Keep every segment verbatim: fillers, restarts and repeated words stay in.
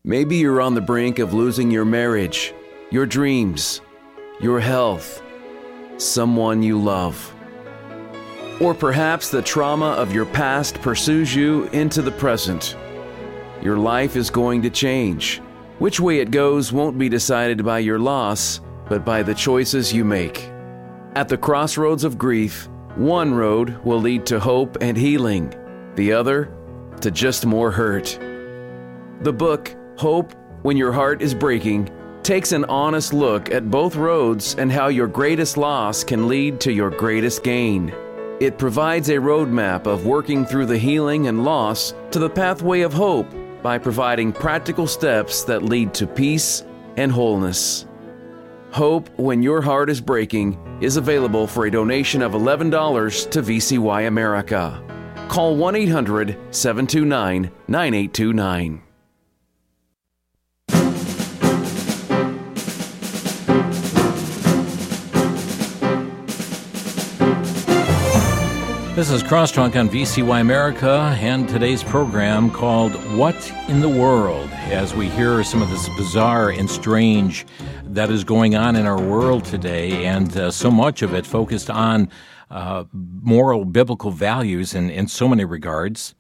Maybe you're on the brink of losing your marriage, your dreams, your health, someone you love. Or perhaps the trauma of your past pursues you into the present. Your life is going to change. Which way it goes won't be decided by your loss, but by the choices you make. At the crossroads of grief, one road will lead to hope and healing, the other to just more hurt. The book, Hope When Your Heart is Breaking, takes an honest look at both roads and how your greatest loss can lead to your greatest gain. It provides a roadmap of working through the healing and loss to the pathway of hope by providing practical steps that lead to peace and wholeness. Hope When Your Heart is Breaking is available for a donation of eleven dollars to V C Y America. Call one eight hundred, seven two nine, nine eight two nine. This is Crosstalk on V C Y America and today's program called What in the World? As we hear some of this bizarre and strange that is going on in our world today, and uh, so much of it focused on uh, moral, biblical values in, in so many regards.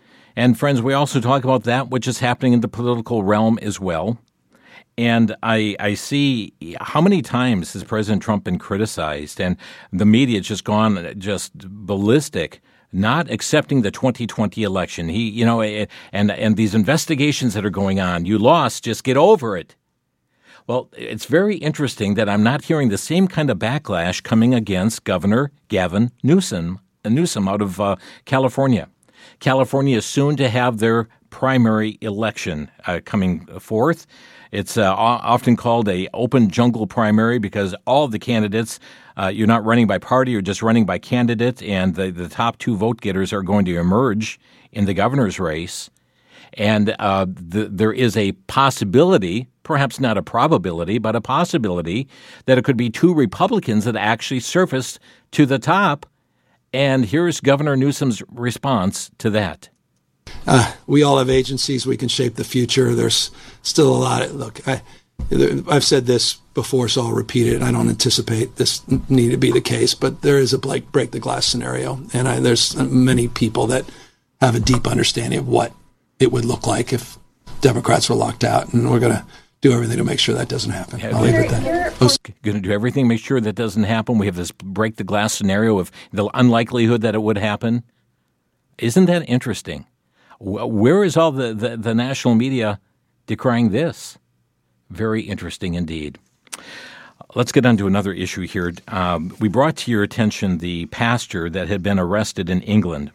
And friends, we also talk about that which is happening in the political realm as well. And I, I see how many times has President Trump been criticized, and the media has just gone just ballistic, not accepting the twenty twenty election. He, you know, and and these investigations that are going on. You lost, just get over it. Well, it's very interesting that I'm not hearing the same kind of backlash coming against Governor Gavin Newsom, Newsom out of uh, California. California is soon to have their primary election uh, coming forth. It's uh, often called a open jungle primary because all of the candidates, uh, you're not running by party, you're just running by candidate, and the, the top two vote getters are going to emerge in the governor's race. And uh, the, there is a possibility, perhaps not a probability, but a possibility that it could be two Republicans that actually surface to the top. And here's Governor Newsom's response to that. Uh, we all have agencies. We can shape the future. There's still a lot of, look, I, I've said this before, so I'll repeat it. I don't anticipate this need to be the case, but there is a like break the glass scenario. And I, there's many people that have a deep understanding of what it would look like if Democrats were locked out. And we're going to do everything to make sure that doesn't happen. I'll leave it there. Going to do everything to make sure that doesn't happen. We have this break the glass scenario of the unlikelihood that it would happen. Isn't that interesting? Where is all the, the, the national media decrying this? Very interesting indeed. Let's get on to another issue here. Um, we brought to your attention the pastor that had been arrested in England.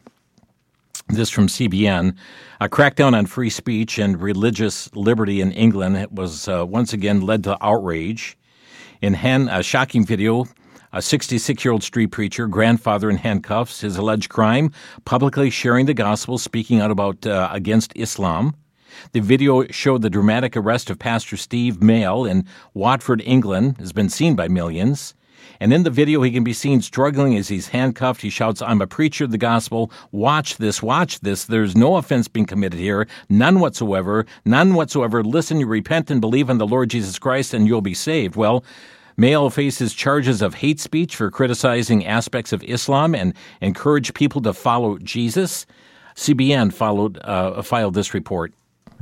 This from C B N. A crackdown on free speech and religious liberty in England was uh, once again led to outrage. In hand, a shocking video, a sixty-six-year-old street preacher, grandfather in handcuffs, his alleged crime, publicly sharing the gospel, speaking out about uh, against Islam. The video showed the dramatic arrest of Pastor Steve Mail in Watford, England, has been seen by millions. And in the video, he can be seen struggling as he's handcuffed. He shouts, "I'm a preacher of the gospel. Watch this, watch this. There's no offense being committed here. None whatsoever. None whatsoever. Listen, you repent and believe on the Lord Jesus Christ, and you'll be saved." Well, Mail faces charges of hate speech for criticizing aspects of Islam and encouraged people to follow Jesus. C B N followed, uh, filed this report.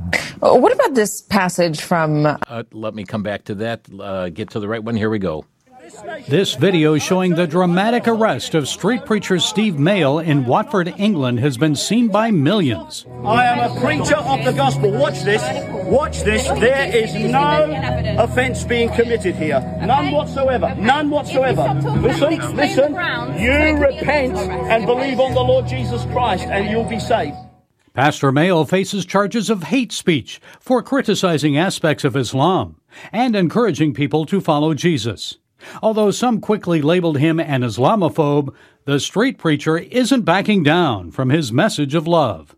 What about this passage from... Uh, let me come back to that. Uh, get to the right one. Here we go. This video showing the dramatic arrest of street preacher Steve Mail in Watford, England has been seen by millions. I am a preacher of the gospel. Watch this. Watch this. There is no offense being committed here. None whatsoever. None whatsoever. Listen, listen. You repent and believe on the Lord Jesus Christ and you'll be saved. Pastor Mail faces charges of hate speech for criticizing aspects of Islam and encouraging people to follow Jesus. Although some quickly labeled him an Islamophobe, the street preacher isn't backing down from his message of love.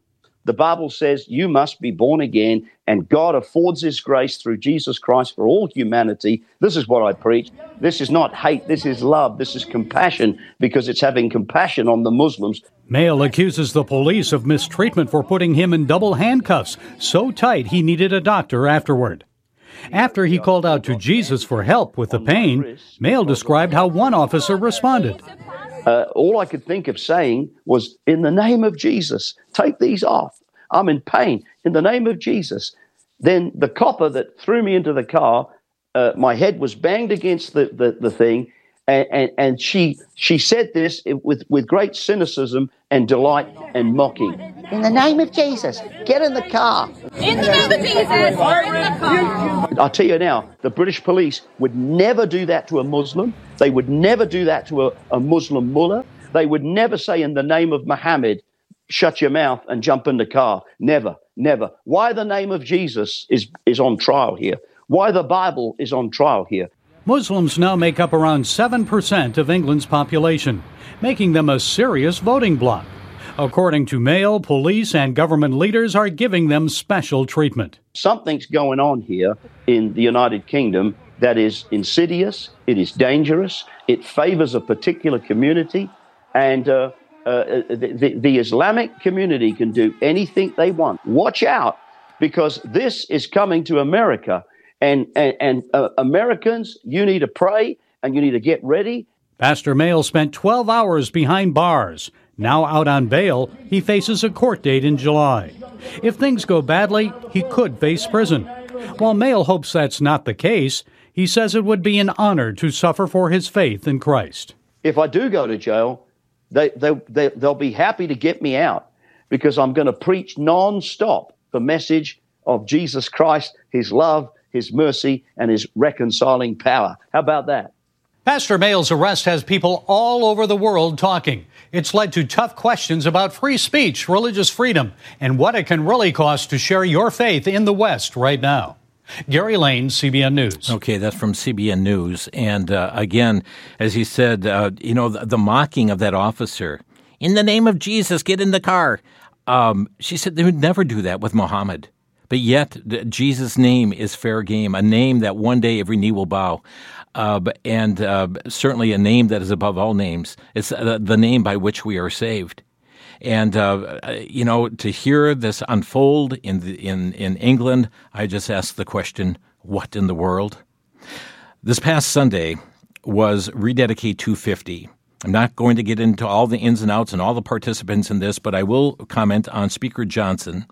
The Bible says you must be born again, and God affords his grace through Jesus Christ for all humanity. This is what I preach. This is not hate. This is love. This is compassion, because it's having compassion on the Muslims. Mail accuses the police of mistreatment for putting him in double handcuffs, so tight he needed a doctor afterward. After he called out to Jesus for help with the pain, Mail described how one officer responded. Uh, all I could think of saying was, in the name of Jesus, take these off. I'm in pain. In the name of Jesus. Then the copper that threw me into the car, uh, my head was banged against the, the, the thing, and, and, and she she said this with, with great cynicism and delight and mocking. In the name of Jesus, get in the car. In the name of Jesus, get in the car. I'll tell you now, the British police would never do that to a Muslim. They would never do that to a, a Muslim mullah. They would never say, in the name of Muhammad, shut your mouth and jump in the car. Never, never. Why the name of Jesus is, is on trial here. Why the Bible is on trial here. Muslims now make up around seven percent of England's population, making them a serious voting bloc. According to Mail, police and government leaders are giving them special treatment. Something's going on here in the United Kingdom that is insidious, it is dangerous, it favors a particular community, and uh, uh, the, the Islamic community can do anything they want. Watch out, because this is coming to America, and, and, and uh, Americans, you need to pray and you need to get ready. Pastor Mail spent twelve hours behind bars. Now out on bail, he faces a court date in July. If things go badly, he could face prison. While Mail hopes that's not the case, he says it would be an honor to suffer for his faith in Christ. If I do go to jail, they, they, they, they'll be happy to get me out, because I'm going to preach nonstop the message of Jesus Christ, his love, his mercy, and his reconciling power. How about that? Pastor Mail's arrest has people all over the world talking. It's led to tough questions about free speech, religious freedom, and what it can really cost to share your faith in the West right now. Gary Lane, C B N News. Okay, that's from C B N News. And uh, again, as he said, uh, you know, the, the mocking of that officer. In the name of Jesus, get in the car. Um, she said they would never do that with Muhammad. But yet, Jesus' name is fair game, a name that one day every knee will bow. Uh, and uh, certainly a name that is above all names. It's uh, the name by which we are saved. And, uh, you know, to hear this unfold in, the, in, in England, I just ask the question, what in the world? This past Sunday was Rededicate two fifty. I'm not going to get into all the ins and outs and all the participants in this, but I will comment on Speaker Johnson,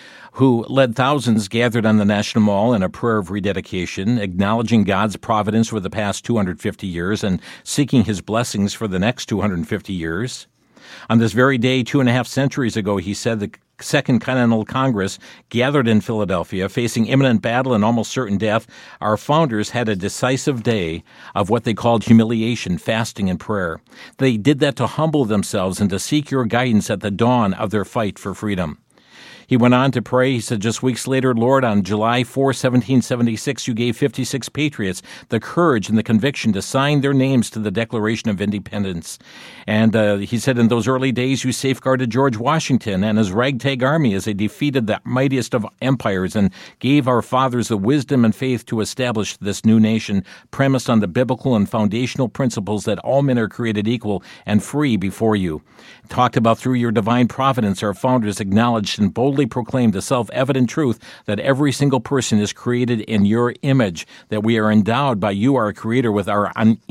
who led thousands gathered on the National Mall in a prayer of rededication, acknowledging God's providence for the past two hundred fifty years and seeking his blessings for the next two hundred fifty years. On this very day, two and a half centuries ago, he said the Second Continental Congress gathered in Philadelphia, facing imminent battle and almost certain death. Our founders had a decisive day of what they called humiliation, fasting, and prayer. They did that to humble themselves and to seek your guidance at the dawn of their fight for freedom. He went on to pray. He said, just weeks later, Lord, on July fourth, seventeen seventy-six, you gave fifty-six patriots the courage and the conviction to sign their names to the Declaration of Independence. And uh, he said, in those early days, you safeguarded George Washington and his ragtag army as they defeated the mightiest of empires and gave our fathers the wisdom and faith to establish this new nation premised on the biblical and foundational principles that all men are created equal and free before you. Talked about through your divine providence, our founders acknowledged and boldly proclaimed the self-evident truth that every single person is created in your image, that we are endowed by you, our Creator, with our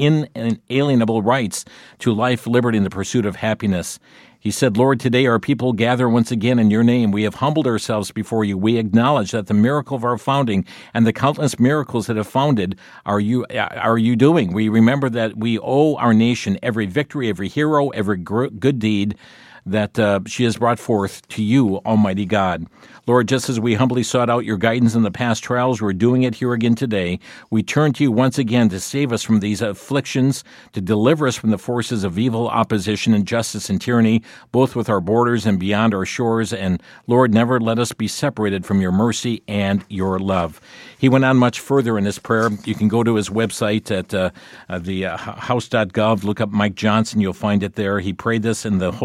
inalienable rights to life, liberty, and the pursuit of happiness. He said, Lord, today our people gather once again in your name. We have humbled ourselves before you. We acknowledge that the miracle of our founding and the countless miracles that have founded are you are you doing. We remember that we owe our nation every victory, every hero, every good deed that uh, she has brought forth to you, Almighty God. Lord, just as we humbly sought out your guidance in the past trials, we're doing it here again today. We turn to you once again to save us from these afflictions, to deliver us from the forces of evil, opposition, injustice, and tyranny, both with our borders and beyond our shores. And Lord, never let us be separated from your mercy and your love. He went on much further in his prayer. You can go to his website at uh, uh, the uh, house dot gov, look up Mike Johnson, you'll find it there. He prayed this in the holy name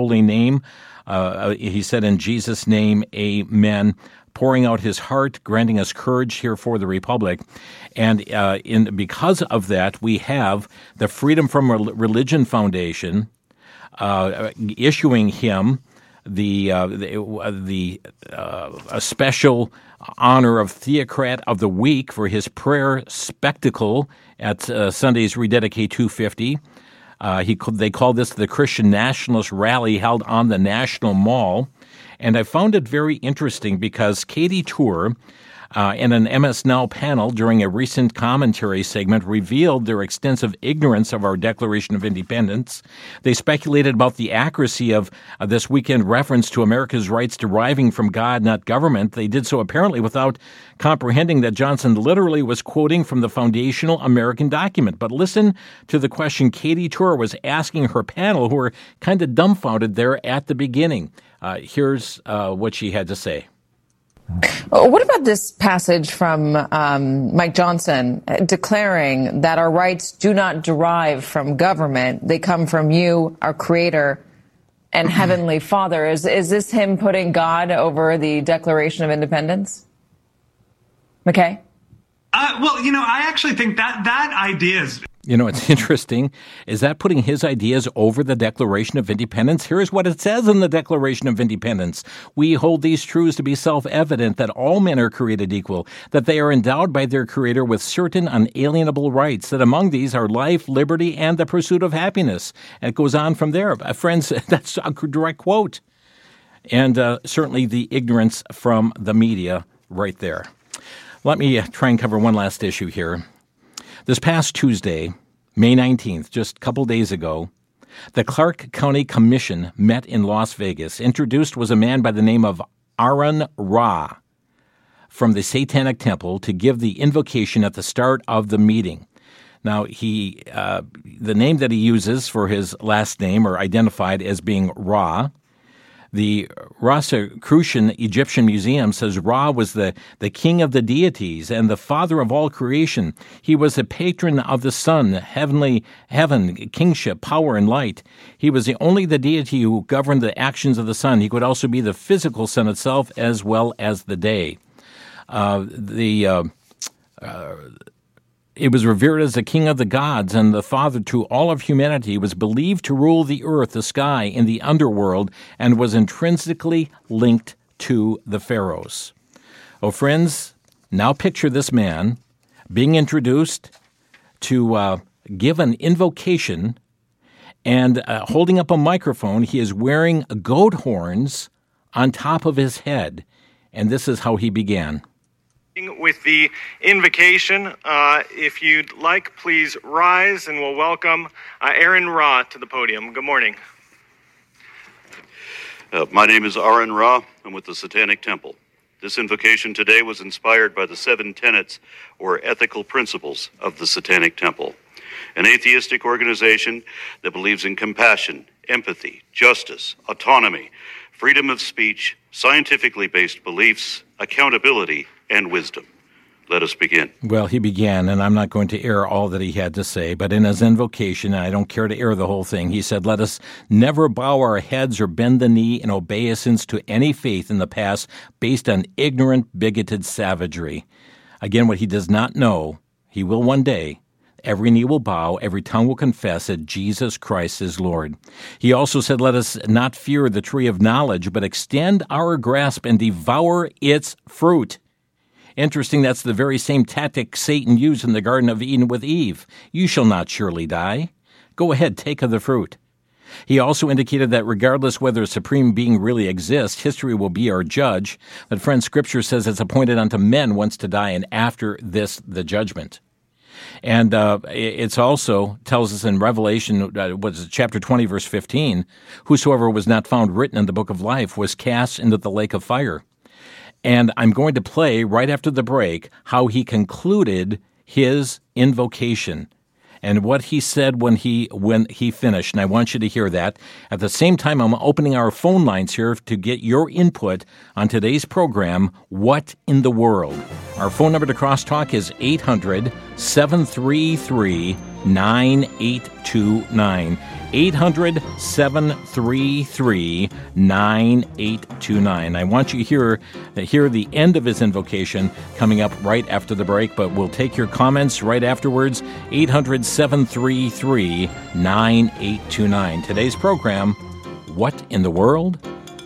name. Uh, he said, in Jesus' name, amen, pouring out his heart, granting us courage here for the Republic. And uh, in because of that, we have the Freedom from Religion Foundation uh, issuing him the uh, the, the uh, a special honor of Theocrat of the Week for his prayer spectacle at uh, Sunday's Rededicate two fifty. Uh, he they call this the Christian Nationalist Rally held on the National Mall. And I found it very interesting because Katie Tour uh, in an M S Now panel during a recent commentary segment revealed their extensive ignorance of our Declaration of Independence. They speculated about the accuracy of uh, this weekend reference to America's rights deriving from God, not government. They did so apparently without comprehending that Johnson literally was quoting from the foundational American document. But listen to the question Katie Tour was asking her panel, who were kind of dumbfounded there at the beginning. Uh, here's uh, what she had to say. What about this passage from um, Mike Johnson declaring that our rights do not derive from government? They come from you, our Creator and Heavenly Father. Is, is this him putting God over the Declaration of Independence? McKay? Uh, well, you know, I actually think that that idea is... You know, it's interesting. Is that putting his ideas over the Declaration of Independence? Here's what it says in the Declaration of Independence. We hold these truths to be self-evident, that all men are created equal, that they are endowed by their Creator with certain unalienable rights, that among these are life, liberty, and the pursuit of happiness. And it goes on from there. Uh, friends, that's a direct quote. And uh, certainly the ignorance from the media right there. Let me try and cover one last issue here. This past Tuesday, May nineteenth, just a couple days ago, the Clark County Commission met in Las Vegas. Introduced was a man by the name of Aaron Ra from the Satanic Temple to give the invocation at the start of the meeting. Now, he uh, the name that he uses for his last name, or identified as being Ra, the Rosicrucian Egyptian Museum says Ra was the, the king of the deities and the father of all creation. He was the patron of the sun, heavenly heaven, kingship, power, and light. He was the only the deity who governed the actions of the sun. He could also be the physical sun itself as well as the day. Uh, the uh, uh, It was revered as the king of the gods and the father to all of humanity. He was believed to rule the earth, the sky, and the underworld, and was intrinsically linked to the pharaohs. Oh, friends, now picture this man being introduced to uh, give an invocation, and uh, holding up a microphone. He is wearing goat horns on top of his head, and this is how he began. With the invocation, uh, if you'd like, please rise, and we'll welcome uh, Aaron Ra to the podium. Good morning. Uh, my name is Aaron Ra. I'm with the Satanic Temple. This invocation today was inspired by the seven tenets or ethical principles of the Satanic Temple, an atheistic organization that believes in compassion, empathy, justice, autonomy, freedom of speech, scientifically based beliefs, accountability, and wisdom. Let us begin. Well, he began, and I'm not going to air all that he had to say, but in his invocation, and I don't care to air the whole thing, he said, let us never bow our heads or bend the knee in obeisance to any faith in the past based on ignorant, bigoted savagery. Again, what he does not know, he will one day. Every knee will bow, every tongue will confess that Jesus Christ is Lord. He also said, let us not fear the tree of knowledge, but extend our grasp and devour its fruit. Interesting, that's the very same tactic Satan used in the Garden of Eden with Eve. You shall not surely die. Go ahead, take of the fruit. He also indicated that regardless whether a supreme being really exists, history will be our judge. But friends, Scripture says it's appointed unto men once to die, and after this, the judgment. And uh, it's also tells us in Revelation, uh, what is it, chapter twenty, verse fifteen, whosoever was not found written in the book of life was cast into the lake of fire. And I'm going to play right after the break how he concluded his invocation and what he said when he when he finished. And I want you to hear that. At the same time, I'm opening our phone lines here to get your input on today's program, What in the World? Our phone number to crosstalk is eight hundred, seven three three, nine eight two nine. eight hundred, seven three three, nine eight two nine. I want you to hear, hear the end of his invocation coming up right after the break, but we'll take your comments right afterwards. eight hundred, seven three three, nine eight two nine. Today's program, What in the World?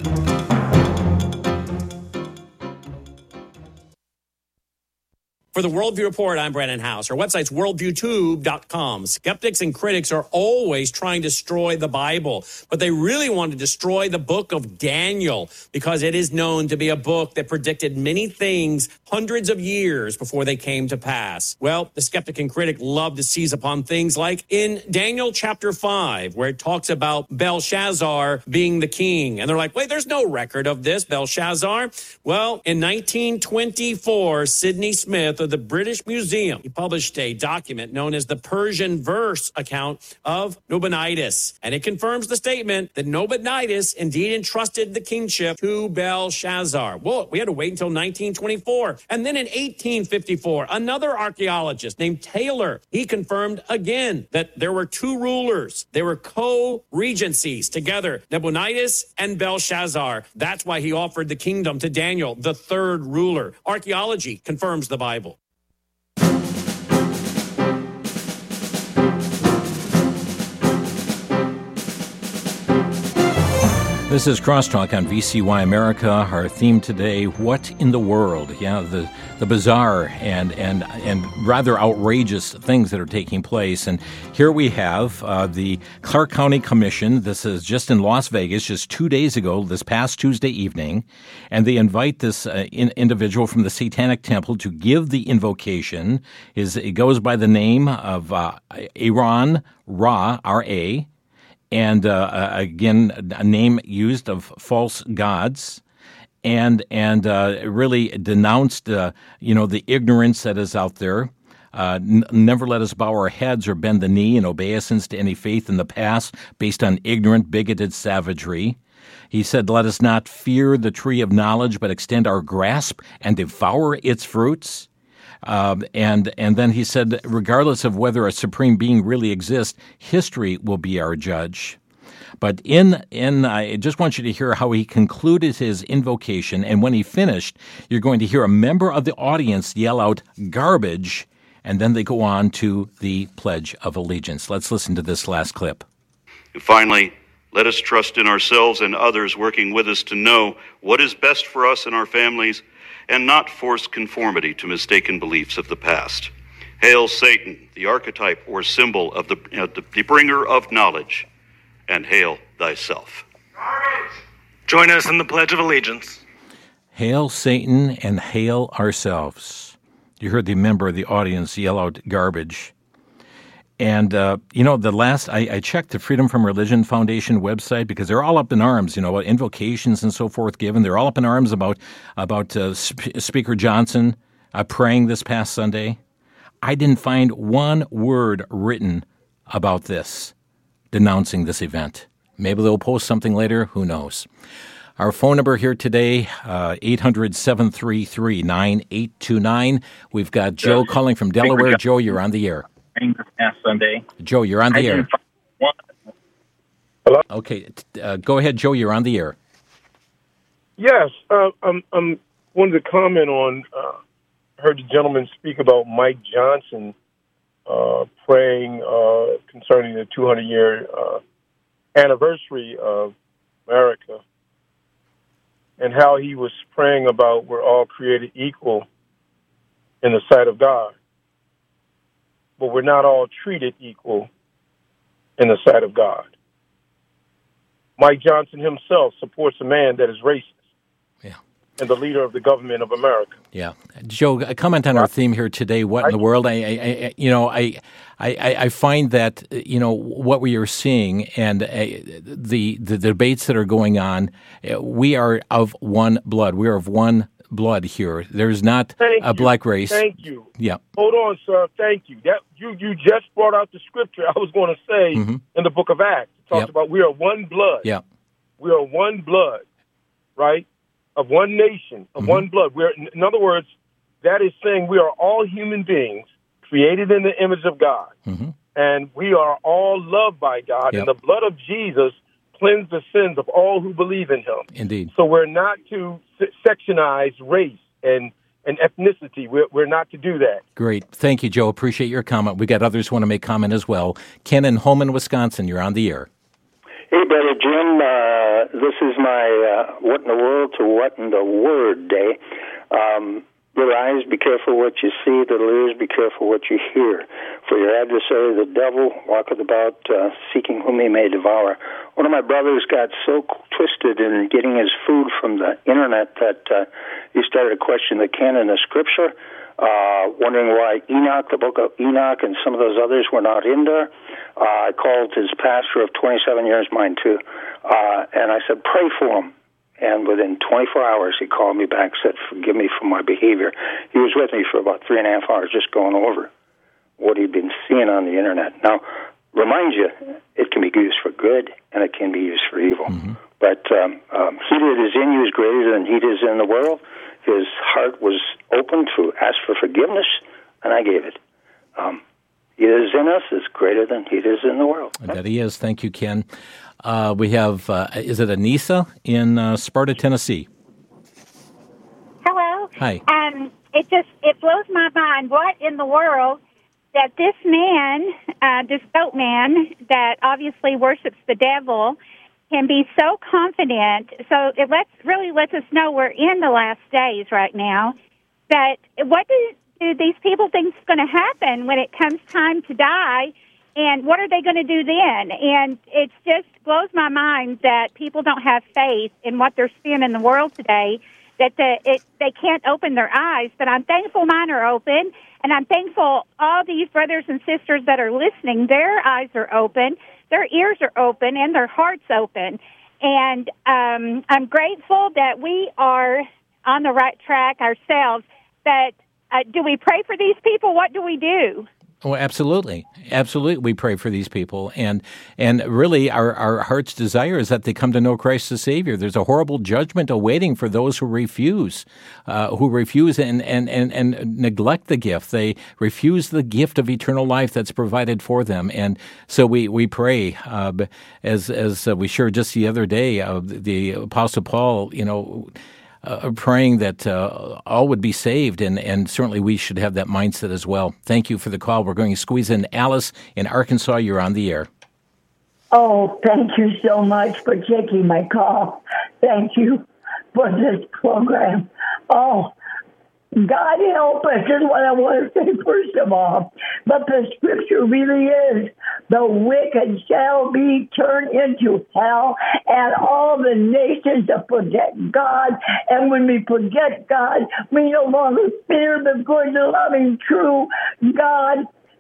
For the Worldview Report, I'm Brandon House. Our website's worldview tube dot com. Skeptics and critics are always trying to destroy the Bible, but they really want to destroy the book of Daniel because it is known to be a book that predicted many things hundreds of years before they came to pass. Well, the skeptic and critic love to seize upon things like in Daniel chapter five, where it talks about Belshazzar being the king. And they're like, wait, there's no record of this, Belshazzar. Well, in nineteen twenty-four, Sidney Smith of the British Museum, he published a document known as the Persian verse account of Nabonidus. And it confirms the statement that Nabonidus indeed entrusted the kingship to Belshazzar. Well, we had to wait until nineteen twenty-four. And then in eighteen fifty-four, another archaeologist named Taylor, he confirmed again that there were two rulers. They were co-regencies together, Nabonidus and Belshazzar. That's why he offered the kingdom to Daniel, the third ruler. Archaeology confirms the Bible. This is Crosstalk on V C Y America. Our theme today, What in the World? Yeah, the, the bizarre and, and, and rather outrageous things that are taking place. And here we have uh, the Clark County Commission. This is just in Las Vegas, just two days ago, this past Tuesday evening. And they invite this uh, in, individual from the Satanic Temple to give the invocation. Is It goes by the name of uh, Aaron Ra, R A, and uh, again, a name used of false gods, and and uh, really denounced, uh, you know, the ignorance that is out there. Uh, n- never let us bow our heads or bend the knee in obeisance to any faith in the past based on ignorant, bigoted savagery. He said, let us not fear the tree of knowledge, but extend our grasp and devour its fruits. Um, and and then he said, regardless of whether a supreme being really exists, history will be our judge. But in in I just want you to hear how he concluded his invocation, and when he finished, you're going to hear a member of the audience yell out "garbage," and then they go on to the Pledge of Allegiance. Let's listen to this last clip. And finally, let us trust in ourselves and others working with us to know what is best for us and our families, and not force conformity to mistaken beliefs of the past. Hail Satan, the archetype or symbol of the, uh, the bringer of knowledge, and hail thyself. Join us in the Pledge of Allegiance. Hail Satan and hail ourselves. You heard the member of the audience yell out garbage. And, uh, you know, the last, I, I checked the Freedom from Religion Foundation website because they're all up in arms, you know, invocations and so forth given. They're all up in arms about, about uh, Sp- Speaker Johnson uh, praying this past Sunday. I didn't find one word written about this, denouncing this event. Maybe they'll post something later. Who knows? Our phone number here today, uh, eight hundred, seven three three, nine eight two nine. We've got Joe calling from Delaware. Joe, you're on the air. This past Sunday. Joe, you're on the air. Hello? Okay, uh, go ahead, Joe. You're on the air. Yes, uh, I'm, I'm wanted to comment on, uh, heard the gentleman speak about Mike Johnson uh, praying uh, concerning the two hundred year uh, anniversary of America, and how he was praying about we're all created equal in the sight of God, but we're not all treated equal in the sight of God. Mike Johnson himself supports a man that is racist. Yeah. And the leader of the government of America. Yeah. Joe, a comment on our theme here today, what in the world? I, I, I you know, I, I, I find that, you know, what we are seeing and uh, the, the debates that are going on, uh, we are of one blood. We are of one blood here. There's not Thank a you. black race. Thank you. Yeah. Hold on, sir. Thank you. That you, you just brought out the scripture I was going to say mm-hmm. in the book of Acts. It talks yep. about we are one blood. Yeah. We are one blood, right? Of one nation, of mm-hmm. one blood. We're, in other words, that is saying we are all human beings created in the image of God. Mm-hmm. and we are all loved by God, Yep. and the blood of Jesus cleanses the sins of all who believe in him. Indeed. So we're not to se- sectionize race and, and ethnicity. We're, we're not to do that. Great. Thank you, Joe. Appreciate your comment. We got others who want to make comment as well. Ken in Holman, Wisconsin, you're on the air. Hey, Brother Jim, uh, this is my uh, What in the World to What in the Word day. Um, your eyes, be careful what you see. The ears, be careful what you hear. For your adversary, the devil, walketh about uh, seeking whom he may devour. One of my brothers got so twisted in getting his food from the internet that uh, he started to question the canon of Scripture, uh, wondering why Enoch, the book of Enoch, and some of those others were not in there. Uh, I called his pastor of twenty-seven years, mine too, uh, and I said, pray for him. And within twenty-four hours, he called me back, said, forgive me for my behavior. He was with me for about three and a half hours just going over what he'd been seeing on the internet. Now, remind you, it can be used for good, and it can be used for evil. Mm-hmm. But um, um, he that is in you is greater than he that is in the world. His heart was open to ask for forgiveness, and I gave it. Um, he that is in us is greater than he that is in the world. And that he is. Thank you, Ken. Uh, we have, uh, is it Anissa in uh, Sparta, Tennessee? Hello. Hi. Um, it just, it blows my mind. What in the world that this man, uh, this goat man that obviously worships the devil, can be so confident. So it lets really lets us know we're in the last days right now. That what do, do these people think is going to happen when it comes time to die? And what are they going to do then? And it just blows my mind that people don't have faith in what they're seeing in the world today, that the, it, they can't open their eyes. But I'm thankful mine are open, and I'm thankful all these brothers and sisters that are listening, their eyes are open, their ears are open, and their hearts open. And um, I'm grateful that we are on the right track ourselves. But uh, do we pray for these people? What do we do? Oh, absolutely. Absolutely. We pray for these people. And and really, our, our heart's desire is that they come to know Christ as Savior. There's a horrible judgment awaiting for those who refuse, uh, who refuse and, and, and, and neglect the gift. They refuse the gift of eternal life that's provided for them. And so we, we pray, uh, as, as we shared just the other day, uh, the Apostle Paul, you know, Uh, praying that uh, all would be saved, and, and certainly we should have that mindset as well. Thank you for the call. We're going to squeeze in Alice in Arkansas. You're on the air. Oh, thank you so much for taking my call. Thank you for this program. Oh, God help us is what I want to say first of all. But the scripture really is, the wicked shall be turned into hell, and all the nations that forget God. And when we forget God, we no longer fear the good, loving, true God.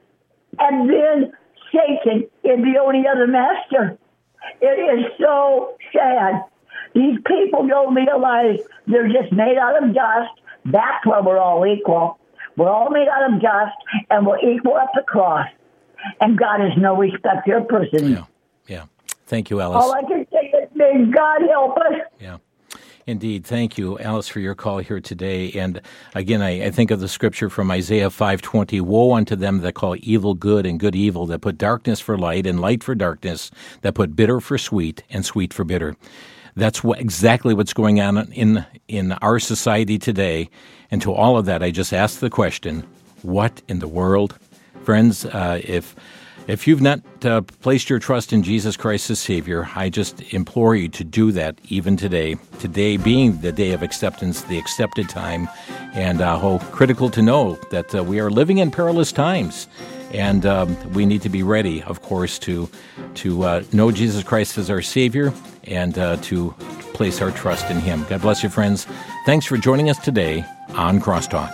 And then Satan is the only other master. It is so sad. These people don't realize they're just made out of dust. That's why we're all equal. We're all made out of dust, and we're equal at the cross. And God is no respecter of persons. Yeah, yeah. Thank you, Alice. All I can say is, may God help us. Yeah. Indeed. Thank you, Alice, for your call here today. And again, I, I think of the scripture from Isaiah five twenty, woe unto them that call evil good and good evil, that put darkness for light and light for darkness, that put bitter for sweet and sweet for bitter. That's what, exactly what's going on in in our society today. And to all of that, I just ask the question, what in the world? Friends, uh, if if you've not uh, placed your trust in Jesus Christ as Savior, I just implore you to do that even today. Today being the day of acceptance, the accepted time, and uh, how critical to know that uh, we are living in perilous times. And um, we need to be ready, of course, to to uh, know Jesus Christ as our Savior and uh, to place our trust in Him. God bless you, friends. Thanks for joining us today on Crosstalk.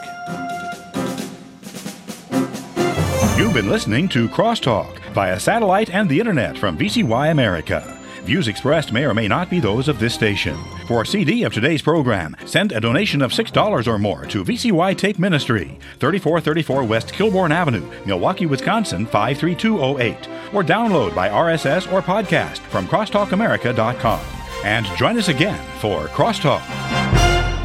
You've been listening to Crosstalk via satellite and the Internet from V C Y America. Views expressed may or may not be those of this station. For a C D of today's program, send a donation of six dollars or more to V C Y Tape Ministry, thirty-four thirty-four West Kilbourne Avenue, Milwaukee, Wisconsin, five three two oh eight. Or download by R S S or podcast from crosstalk america dot com. And join us again for Crosstalk.